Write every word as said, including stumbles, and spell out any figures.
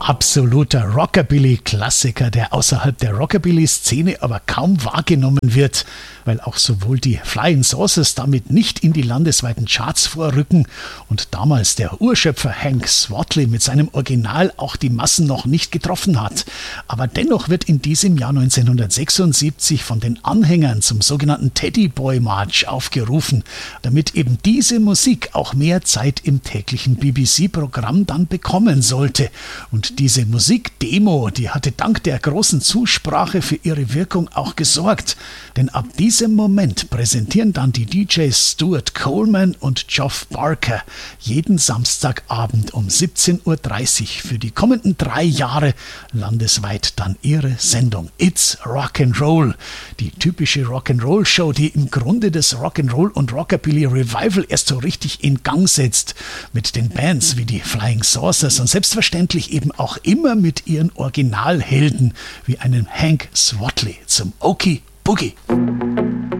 absoluter Rockabilly-Klassiker, der außerhalb der Rockabilly-Szene aber kaum wahrgenommen wird, weil auch sowohl die Flying Saucers damit nicht in die landesweiten Charts vorrücken und damals der Urschöpfer Hank Swatley mit seinem Original auch die Massen noch nicht getroffen hat. Aber dennoch wird in diesem Jahr neunzehnhundertsechsundsiebzig von den Anhängern zum sogenannten Teddy Boy March aufgerufen, damit eben diese Musik auch mehr Zeit im täglichen B B C-Programm dann bekommen sollte. Und diese Musikdemo, die hatte dank der großen Zusprache für ihre Wirkung auch gesorgt. Denn ab diesem Moment präsentieren dann die D Js Stuart Coleman und Geoff Barker jeden Samstagabend um siebzehn Uhr dreißig für die kommenden drei Jahre landesweit dann ihre Sendung It's Rock'n'Roll. Die typische Rock'n'Roll-Show, die im Grunde das Rock'n'Roll und Rockabilly Revival erst so richtig in Gang setzt. Mit den Bands wie die Flying Saucers und selbstverständlich eben auch immer mit ihren Originalhelden wie einem Hank Swatley zum Okie Boogie.